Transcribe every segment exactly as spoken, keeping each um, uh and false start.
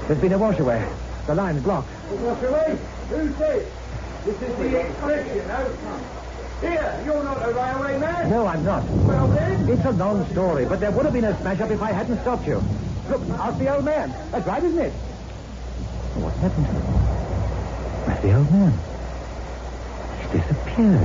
There's been a washaway. The line's blocked. Washaway? Who's this? This is the express, you know. Here, you're not a railway man. No, I'm not. Well, then? It's a long story, but there would have been a smash-up if I hadn't stopped you. Look, ask the old man. That's right, isn't it? Oh, what's happened? Where's the old man? He's disappeared.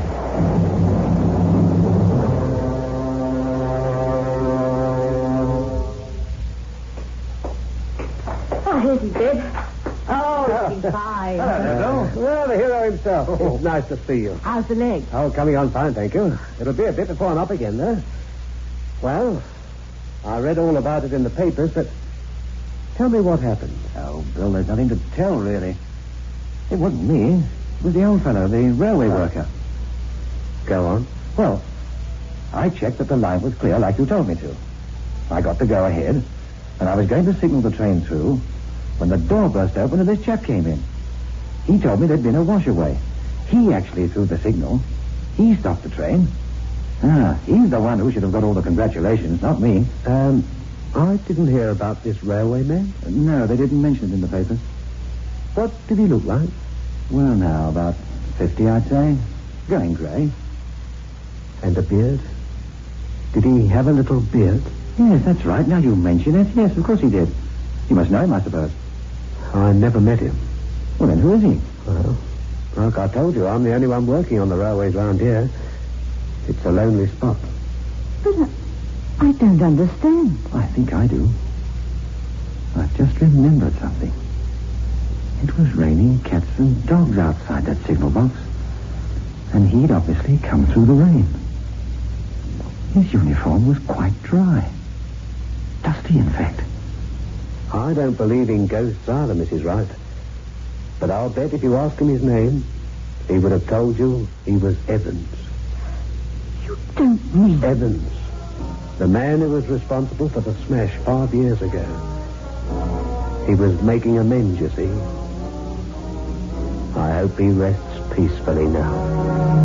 Oh, here's his bed. Oh, looking fine. Hello. Well, the hero himself. It's nice to see you. How's the leg? Oh, coming on fine, thank you. It'll be a bit before I'm up again, though. Well, I read all about it in the papers, but tell me what happened. Oh, Bill, there's nothing to tell, really. It wasn't me. It was the old fellow, the railway worker. Go on. Well, I checked that the line was clear like you told me to. I got the go-ahead, and I was going to signal the train through when the door burst open and this chap came in. He told me there'd been a washaway. He actually threw the signal. He stopped the train. Ah, he's the one who should have got all the congratulations, not me. Um, I didn't hear about this railway man. No, they didn't mention it in the papers. What did he look like? Well, now, about fifty, I'd say. Going grey. And a beard? Did he have a little beard? Yes, that's right. Now you mention it. Yes, of course he did. You must know him, I suppose. I never met him. Well, then who is he? Well, like I told you, I'm the only one working on the railways round here. It's a lonely spot. But I, I don't understand. I think I do. I've just remembered something. It was raining cats and dogs outside that signal box. And he'd obviously come through the rain. His uniform was quite dry. Dusty, in fact. I don't believe in ghosts either, Missus Wright. But I'll bet if you ask him his name, he would have told you he was Evans. You don't mean... Evans. The man who was responsible for the smash five years ago. He was making amends, you see. I hope he rests peacefully now.